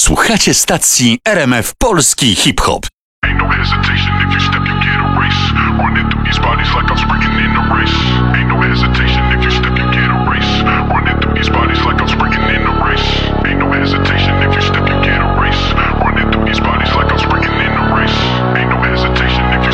Słuchacie stacji RMF Polski Hip Hop. Ain't no hesitation if you step, you get erased. Running through these bodies like I'm sprinting in